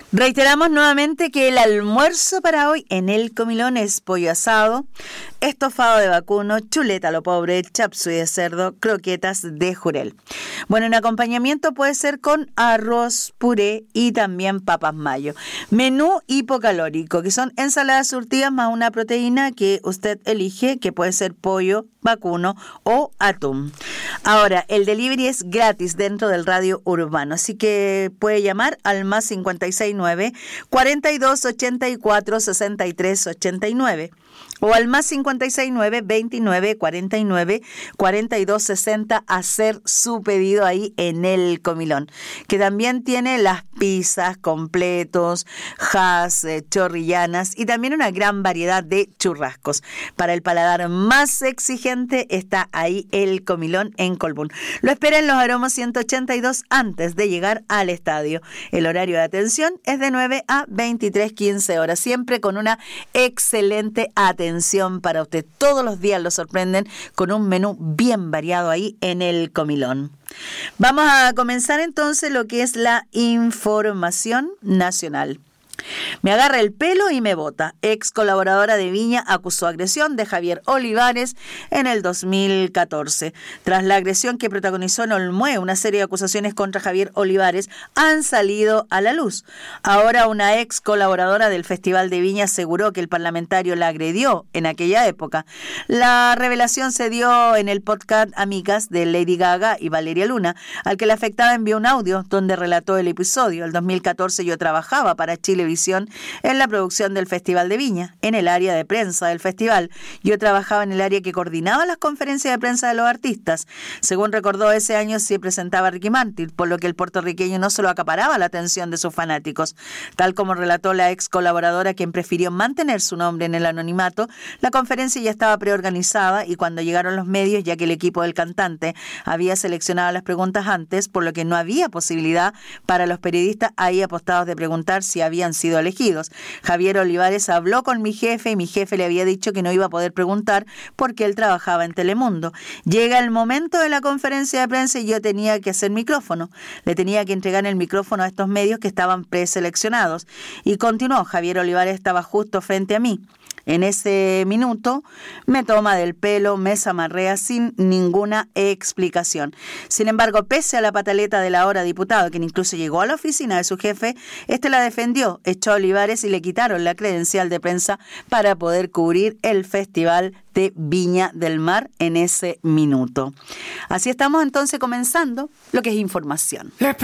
Reiteramos nuevamente que el almuerzo para hoy en el comilón es pollo asado, estofado de vacuno, chuleta a lo pobre, chapsui de cerdo, croquetas de jurel. Bueno, en acompañamiento puede ser con arroz, puré y también papas mayo. Menú hipocalórico, que son ensaladas surtidas más una proteína que usted elige, que puede ser pollo, vacuno o atún. Ahora, el delivery es gratis dentro del radio urbano, así que puede llamar al más 569 42 84 63 89 o al más 569 29 49 42 60 a hacer su pedido ahí en el comilón, que también tiene las pizzas, completos, has, chorrillanas y también una gran variedad de churrascos. Para el paladar más exigente está ahí el comilón en Colbún. Lo espera en Los Aromos 182 antes de llegar al estadio. El horario de atención es de 9 a 23:15 horas, siempre con una excelente atención para usted. Todos los días lo sorprenden con un menú bien variado ahí en el comilón. Vamos a comenzar entonces lo que es la información nacional. Me agarra el pelo y me bota. Ex colaboradora de Viña acusó agresión de Javier Olivares en el 2014. Tras la agresión que protagonizó en Olmué, una serie de acusaciones contra Javier Olivares han salido a la luz. Ahora una ex colaboradora del Festival de Viña aseguró que el parlamentario la agredió en aquella época. La revelación se dio en el podcast Amigas de Lady Gaga y Valeria Luna, al que la afectada envió un audio donde relató el episodio. En 2014 yo trabajaba para Chilevisión en la producción del Festival de Viña, en el área de prensa del festival. Yo trabajaba en el área que coordinaba las conferencias de prensa de los artistas. Según recordó, ese año se presentaba Ricky Martin, por lo que el puertorriqueño no solo acaparaba la atención de sus fanáticos. Tal como relató la ex colaboradora, quien prefirió mantener su nombre en el anonimato, la conferencia ya estaba preorganizada y cuando llegaron los medios, ya que el equipo del cantante había seleccionado las preguntas antes, por lo que no había posibilidad para los periodistas ahí apostados de preguntar si habían sido elegidos. Javier Olivares habló con mi jefe y mi jefe le había dicho que no iba a poder preguntar porque él trabajaba en Telemundo. Llega el momento de la conferencia de prensa y yo tenía que hacer micrófono. Le tenía que entregar el micrófono a estos medios que estaban preseleccionados. Y continuó, Javier Olivares estaba justo frente a mí. En ese minuto me toma del pelo, me zamarrea sin ninguna explicación. Sin embargo, pese a la pataleta del ahora diputado, quien incluso llegó a la oficina de su jefe, este la defendió, echó a Olivares y le quitaron la credencial de prensa para poder cubrir el Festival de Viña del Mar en ese minuto. Así estamos entonces comenzando lo que es información.